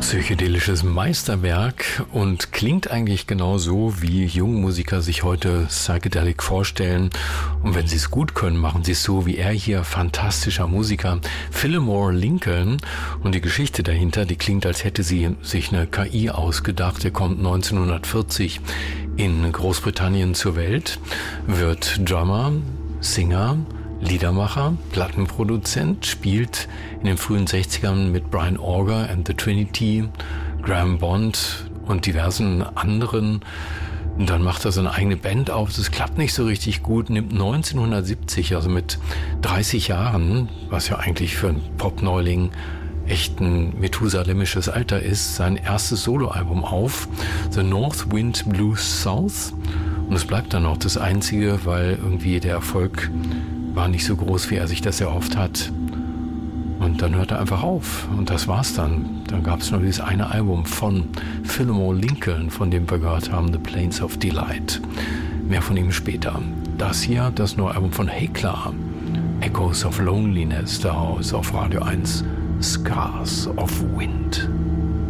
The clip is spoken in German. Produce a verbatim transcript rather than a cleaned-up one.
Psychedelisches Meisterwerk und klingt eigentlich genauso, wie junge Musiker sich heute Psychedelic vorstellen. Und wenn sie es gut können, machen sie es so wie er hier, fantastischer Musiker, Fillmore Lincoln. Und die Geschichte dahinter, die klingt, als hätte sie sich eine K I ausgedacht. Er kommt neunzehnhundertvierzig in Großbritannien zur Welt, wird Drummer, Singer, Liedermacher, Plattenproduzent, spielt in den frühen sechzigern mit Brian Auger and the Trinity, Graham Bond und diversen anderen. Und dann macht er seine eigene Band auf. Das klappt nicht so richtig gut. Nimmt neunzehnhundertsiebzig, also mit dreißig Jahren, was ja eigentlich für einen Popneuling echt ein methusalemisches Alter ist, sein erstes Soloalbum auf, The North Wind Blues South. Und es bleibt dann auch das einzige, weil irgendwie der Erfolg war nicht so groß, wie er sich das erhofft hat. Und dann hört er einfach auf. Und das war's dann. Dann gab es nur dieses eine Album von Fillmore Lincoln, von dem wir gehört haben, The Plains of Delight. Mehr von ihm später. Das hier, das neue Album von Hekla, Echoes of Loneliness, daraus auf Radio eins, Scars of Wind.